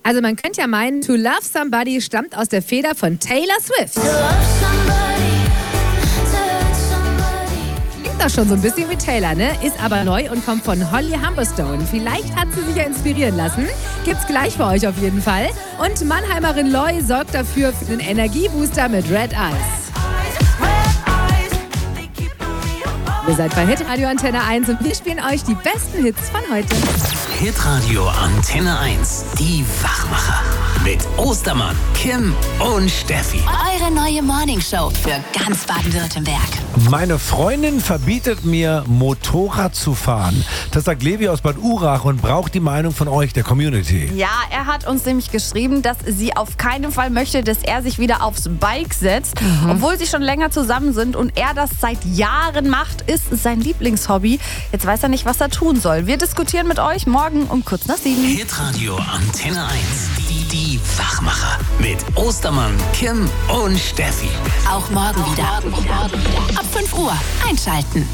Also man könnte ja meinen, To Love Somebody stammt aus der Feder von Taylor Swift. Klingt doch schon so ein bisschen wie Taylor, ne? Ist aber neu und kommt von Holly Humberstone. Vielleicht hat sie sich ja inspirieren lassen. Gibt's gleich für euch auf jeden Fall. Und Mannheimerin Loy sorgt dafür für den Energiebooster mit Red Eyes. Ihr seid bei Hitradio Antenne 1 und wir spielen euch die besten Hits von heute. Hitradio Antenne 1, die Wachmacher. Mit Ostermann, Kim und Steffi. Eure neue Morningshow für ganz Baden-Württemberg. Meine Freundin verbietet mir, Motorrad zu fahren. Das sagt Levi aus Bad Urach und braucht die Meinung von euch, der Community. Ja, er hat uns nämlich geschrieben, dass sie auf keinen Fall möchte, dass er sich wieder aufs Bike setzt. Obwohl sie schon länger zusammen sind und er das seit Jahren macht, ist sein Lieblingshobby. Jetzt weiß er nicht, was er tun soll. Wir diskutieren mit euch morgen um kurz nach 7. Hitradio Antenne 1, die Wachmacher. Mit Ostermann, Kim und Steffi. Auch morgen wieder. Ab 5 Uhr einschalten.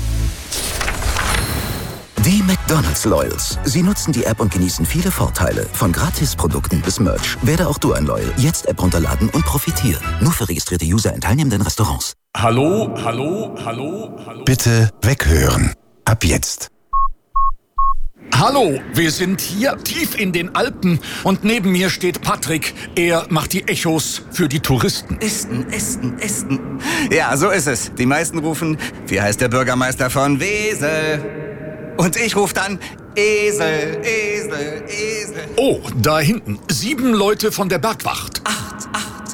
Die McDonald's Loyals. Sie nutzen die App und genießen viele Vorteile. Von Gratisprodukten bis Merch. Werde auch du ein Loyal. Jetzt App runterladen und profitieren. Nur für registrierte User in teilnehmenden Restaurants. Hallo. Bitte weghören. Ab jetzt. Hallo, wir sind hier tief in den Alpen und neben mir steht Patrick. Er macht die Echos für die Touristen. Esten. Ja, so ist es. Die meisten rufen, wie heißt der Bürgermeister von Wesel? Und ich rufe dann, Esel. Oh, da hinten, 7 Leute von der Bergwacht. 8.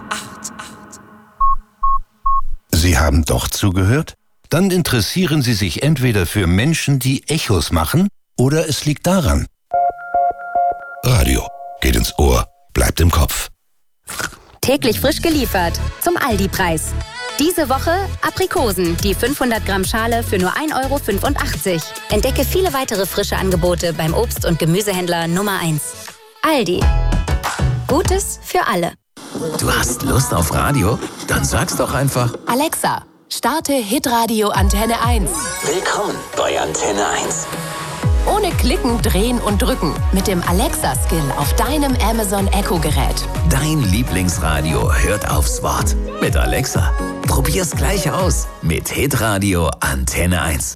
Sie haben doch zugehört? Dann interessieren Sie sich entweder für Menschen, die Echos machen, oder es liegt daran. Radio geht ins Ohr, bleibt im Kopf. Täglich frisch geliefert zum Aldi-Preis. Diese Woche Aprikosen, die 500 Gramm Schale für nur 1,85 €. Entdecke viele weitere frische Angebote beim Obst- und Gemüsehändler Nummer 1. Aldi. Gutes für alle. Du hast Lust auf Radio? Dann sag's doch einfach. Alexa, starte Hitradio Antenne 1. Willkommen bei Antenne 1. Ohne Klicken, Drehen und Drücken. Mit dem Alexa-Skill auf deinem Amazon Echo-Gerät. Dein Lieblingsradio hört aufs Wort. Mit Alexa. Probier's gleich aus. Mit Hitradio Antenne 1.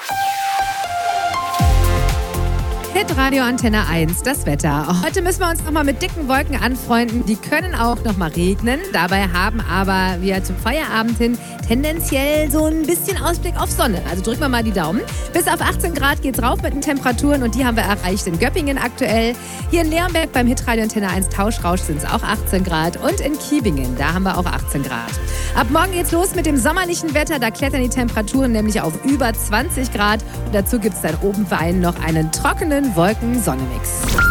Hitradio Antenne 1, das Wetter. Heute müssen wir uns nochmal mit dicken Wolken anfreunden. Die können auch nochmal regnen. Dabei haben aber wir zum Feierabend hin tendenziell so ein bisschen Ausblick auf Sonne. Also drücken wir mal die Daumen. Bis auf 18 Grad geht's rauf mit den Temperaturen und die haben wir erreicht in Göppingen aktuell. Hier in Leonberg beim Hitradio Antenne 1 Tauschrausch sind es auch 18 Grad und in Kiebingen, da haben wir auch 18 Grad. Ab morgen geht's los mit dem sommerlichen Wetter. Da klettern die Temperaturen nämlich auf über 20 Grad. Und dazu gibt's dann oben für einen noch einen trockenen Wolken-Sonne-Mix.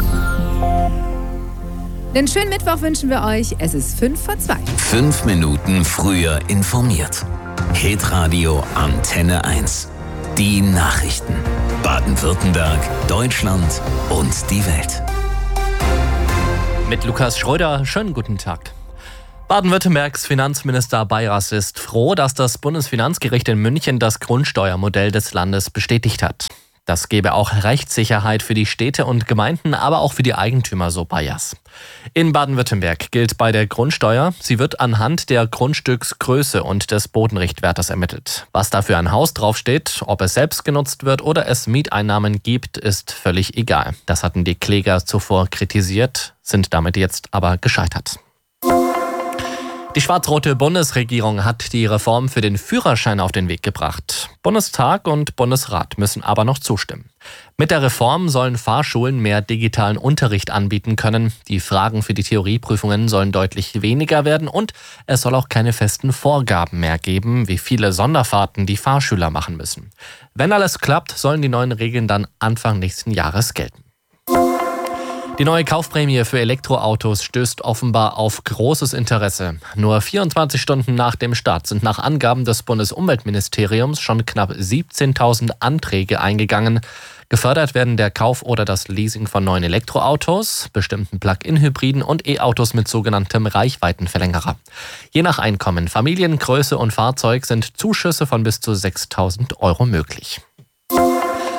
Den schönen Mittwoch wünschen wir euch. Es ist 2:05. 5 Minuten früher informiert. Hitradio Antenne 1. Die Nachrichten. Baden-Württemberg, Deutschland und die Welt. Mit Lukas Schröder, schönen guten Tag. Baden-Württembergs Finanzminister Bayras ist froh, dass das Bundesfinanzgericht in München das Grundsteuermodell des Landes bestätigt hat. Das gebe auch Rechtssicherheit für die Städte und Gemeinden, aber auch für die Eigentümer, so Bayras. In Baden-Württemberg gilt bei der Grundsteuer, sie wird anhand der Grundstücksgröße und des Bodenrichtwertes ermittelt. Was da für ein Haus draufsteht, ob es selbst genutzt wird oder es Mieteinnahmen gibt, ist völlig egal. Das hatten die Kläger zuvor kritisiert, sind damit jetzt aber gescheitert. Die schwarz-rote Bundesregierung hat die Reform für den Führerschein auf den Weg gebracht. Bundestag und Bundesrat müssen aber noch zustimmen. Mit der Reform sollen Fahrschulen mehr digitalen Unterricht anbieten können. Die Fragen für die Theorieprüfungen sollen deutlich weniger werden und es soll auch keine festen Vorgaben mehr geben, wie viele Sonderfahrten die Fahrschüler machen müssen. Wenn alles klappt, sollen die neuen Regeln dann Anfang nächsten Jahres gelten. Die neue Kaufprämie für Elektroautos stößt offenbar auf großes Interesse. Nur 24 Stunden nach dem Start sind nach Angaben des Bundesumweltministeriums schon knapp 17.000 Anträge eingegangen. Gefördert werden der Kauf oder das Leasing von neuen Elektroautos, bestimmten Plug-in-Hybriden und E-Autos mit sogenanntem Reichweitenverlängerer. Je nach Einkommen, Familiengröße und Fahrzeug sind Zuschüsse von bis zu 6.000 € möglich.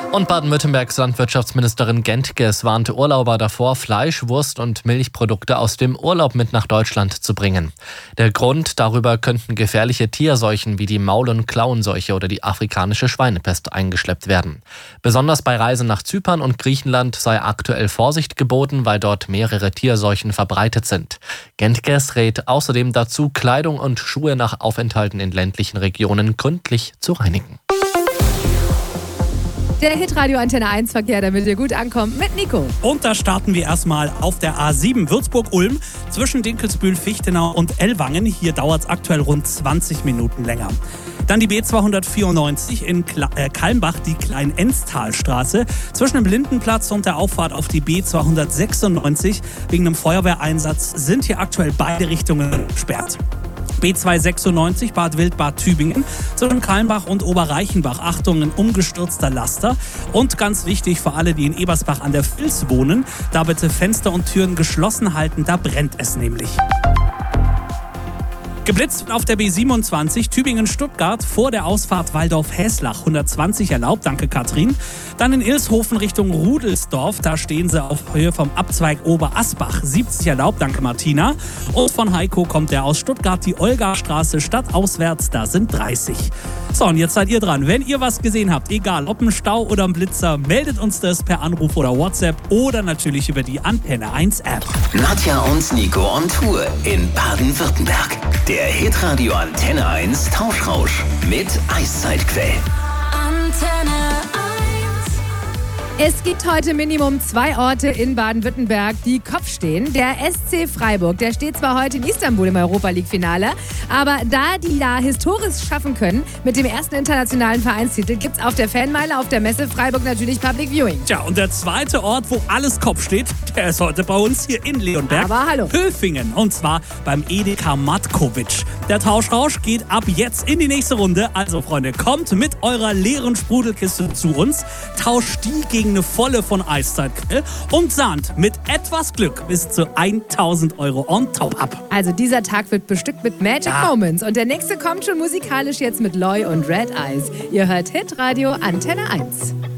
Und Baden-Württembergs Landwirtschaftsministerin Gentges warnte Urlauber davor, Fleisch, Wurst und Milchprodukte aus dem Urlaub mit nach Deutschland zu bringen. Der Grund: darüber könnten gefährliche Tierseuchen wie die Maul- und Klauenseuche oder die afrikanische Schweinepest eingeschleppt werden. Besonders bei Reisen nach Zypern und Griechenland sei aktuell Vorsicht geboten, weil dort mehrere Tierseuchen verbreitet sind. Gentges rät außerdem dazu, Kleidung und Schuhe nach Aufenthalten in ländlichen Regionen gründlich zu reinigen. Der Hitradio Antenne 1 Verkehr, damit ihr gut ankommt, mit Nico. Und da starten wir erstmal auf der A7 Würzburg-Ulm zwischen Dinkelsbühl, Fichtenau und Ellwangen. Hier dauert es aktuell rund 20 Minuten länger. Dann die B294 in Kalmbach, die Klein-Enztalstraße. Zwischen dem Lindenplatz und der Auffahrt auf die B296 wegen einem Feuerwehreinsatz sind hier aktuell beide Richtungen gesperrt. B296 Bad Wildbad Tübingen zwischen Kalmbach und Oberreichenbach. Achtung, ein umgestürzter Laster. Und ganz wichtig für alle, die in Ebersbach an der Vils wohnen, da bitte Fenster und Türen geschlossen halten, da brennt es nämlich. Geblitzt auf der B27 Tübingen-Stuttgart vor der Ausfahrt Waldorf-Häslach. 120 erlaubt, danke Katrin. Dann in Ilshofen Richtung Rudelsdorf, da stehen sie auf Höhe vom Abzweig Oberasbach. 70 erlaubt, danke Martina. Und von Heiko kommt der aus Stuttgart, die Olgastraße stadtauswärts, da sind 30. So, und jetzt seid ihr dran. Wenn ihr was gesehen habt, egal ob ein Stau oder ein Blitzer, meldet uns das per Anruf oder WhatsApp oder natürlich über die Antenne 1 App. Nadja und Nico on Tour in Baden-Württemberg. Der Hitradio Antenne 1 Tauschrausch mit Eiszeitquell. Antenne 1. Es gibt heute Minimum 2 Orte in Baden-Württemberg, die Kopf stehen. Der SC Freiburg, der steht zwar heute in Istanbul im Europa-League-Finale, aber da die da historisch schaffen können mit dem ersten internationalen Vereinstitel, gibt's auf der Fanmeile auf der Messe Freiburg natürlich Public Viewing. Tja, und der zweite Ort, wo alles Kopf steht, der ist heute bei uns hier in Leonberg. Aber hallo. Höfingen, und zwar beim Edeka Matkovic. Der Tauschrausch geht ab jetzt in die nächste Runde. Also Freunde, kommt mit eurer leeren Sprudelkiste zu uns, tauscht die gegen eine volle von Eiszeitquell und sahnt mit etwas Glück bis zu 1.000 Euro on top ab. Also dieser Tag wird bestückt mit Magic Moments. Und der nächste kommt schon musikalisch jetzt mit Loy und Red Eyes. Ihr hört Hitradio Antenne 1.